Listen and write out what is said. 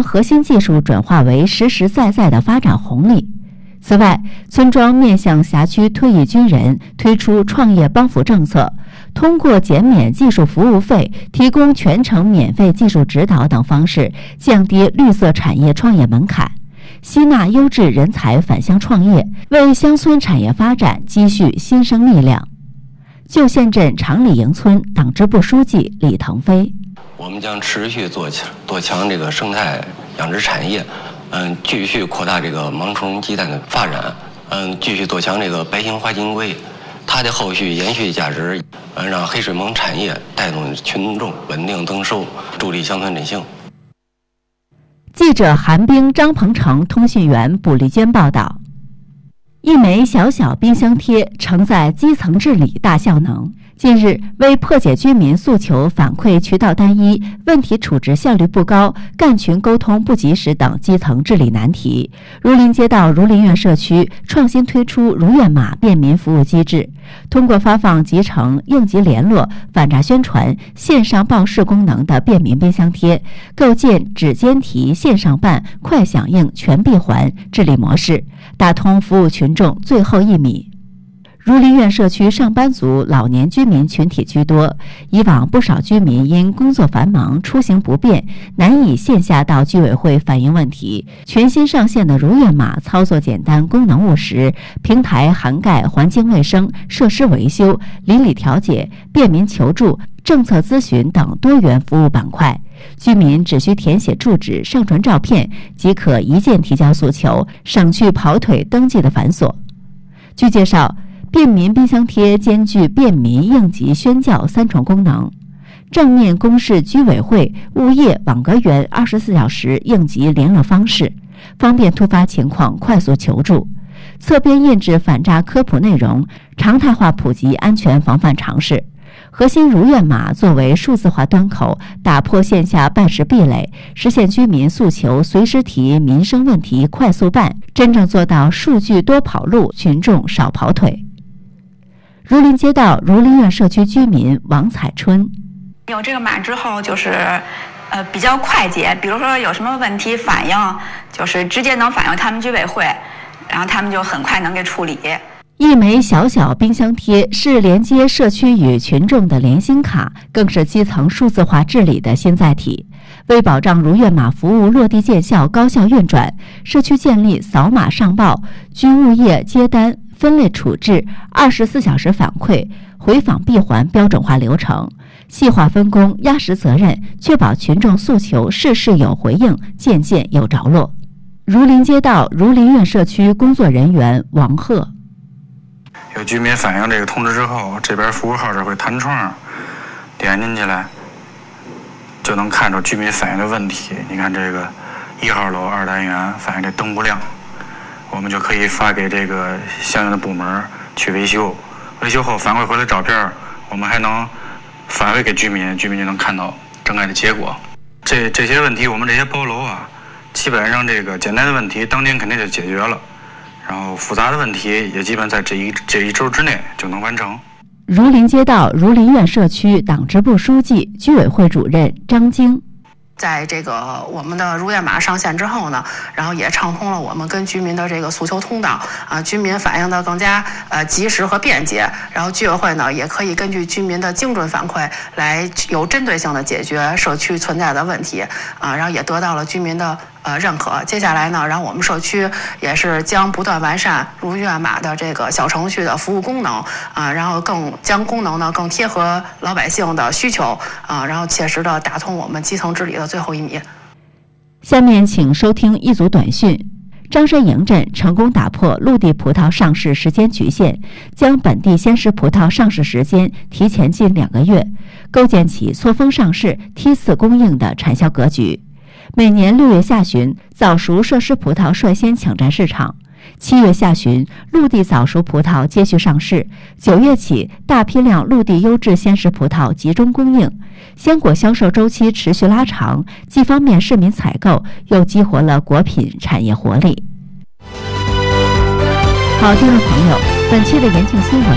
核心技术转化为实实在在的发展红利。此外，村庄面向辖区退役军人推出创业帮扶政策，通过减免技术服务费、提供全程免费技术指导等方式，降低绿色产业创业门槛，吸纳优质人才返乡创业，为乡村产业发展积蓄新生力量。旧县镇长里营村党支部书记李腾飞： 我们将持续做强这个生态养殖产业，继续扩大这个盲虫鸡蛋的发展，继续做强这个白兴华金龟，它的后续延续价值，让黑水虻产业带动群众稳定增收，助力乡村振兴。 记者韩冰、张鹏程，通讯员卜丽娟报道。一枚小小冰箱贴承载基层治理大效能。近日，为破解居民诉求反馈渠道单一、问题处置效率不高、干群沟通不及时等基层治理难题，儒林街道儒林苑社区创新推出如愿码便民服务机制，通过发放集成、应急联络、反诈宣传、线上报事功能的便民冰箱贴，构建指尖提、线上办、快响应、全闭环治理模式，打通服务群众最后1米。儒林苑社区上班族老年居民群体居多，以往不少居民因工作繁忙、出行不便，难以线下到居委会反映问题。全新上线的如愿码操作简单、功能务实，平台涵盖环境卫生、设施维修、邻里调解、便民求助、政策咨询等多元服务板块。居民只需填写住址、上传照片，即可一键提交诉求，省去跑腿登记的繁琐。据介绍，便民冰箱贴兼具便民、应急、宣教3重功能，正面公示居委会、物业、网格员24小时应急联络方式，方便突发情况快速求助。侧边印制反诈科普内容，常态化普及安全防范常识。核心如愿码作为数字化端口，打破线下办事壁垒，实现居民诉求随时提、民生问题快速办，真正做到数据多跑路，群众少跑腿。儒林街道儒林苑社区居民王彩春： 有这个码之后，就是比较快捷，比如说有什么问题反映，就是直接能反映他们居委会，然后他们就很快能给处理。 一枚小小冰箱贴是连接社区与群众的联心卡，更是基层数字化治理的新载体。为保障如愿码服务落地见效、高效运转，社区建立扫码上报、居物业接单、分类处置、24小时反馈、回访闭环标准化流程，细化分工、压实责任，确保群众诉求事事有回应、件件有着落。儒林街道儒林苑社区工作人员王鹤： 有居民反映这个通知之后，这边服务号这会弹窗，点进去来就能看着居民反映的问题。你看这个1号楼2单元反映这灯不亮，我们就可以发给这个相应的部门去维修，维修后反馈回来照片，我们还能反馈给居民，居民就能看到整改的结果。这些问题，我们这些包楼啊，基本上这个简单的问题当天肯定就解决了，然后复杂的问题也基本在这一周之内就能完成。 儒林街道儒林苑社区党支部书记、居委会主任张晶： 在这个我们的如愿码上线之后呢，然后也畅通了我们跟居民的这个诉求通道啊，居民反映的更加及时和便捷，然后居委会呢也可以根据居民的精准反馈来有针对性的解决社区存在的问题啊，然后也得到了居民的认可。接下来呢，然后我们社区也是将不断完善如愿码的这个小程序的服务功能啊，然后将功能呢更贴合老百姓的需求啊，然后切实的打通我们基层治理的最后1米。 下面请收听一组短讯。张山营镇成功打破陆地葡萄上市时间局限，将本地鲜食葡萄上市时间提前近2个月，构建起错峰上市、梯次供应的产销格局。每年6月下旬，早熟设施葡萄率先抢占市场；7月下旬，陆地早熟葡萄接续上市；9月起，大批量陆地优质鲜食葡萄集中供应。鲜果销售周期持续拉长，既方便市民采购，又激活了果品产业活力。好，听众朋友，本期的延庆新闻